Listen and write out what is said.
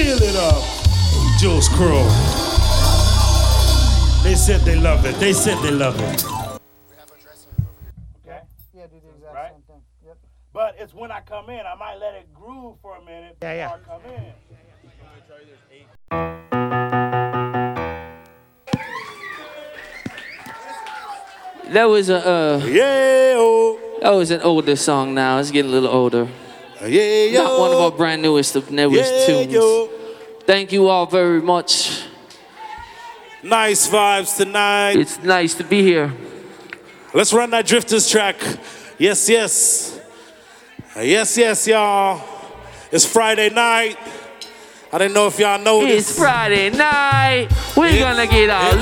Feel it up. Jules Crew. They said they love it. They said they love it. Okay? Yeah, do the exact Right? same thing. Yep. But it's when I come in, I might let it groove for a minute before I come in. That was That was an older song now. It's getting a little older. Yeah, Not one of our brand newest tunes. Thank you all very much. Nice vibes tonight. It's nice to be here. Let's run that Drifters track. Yes, yes. Yes, yes, y'all. It's Friday night. I didn't know if y'all know this. It's Friday night. We're gonna get our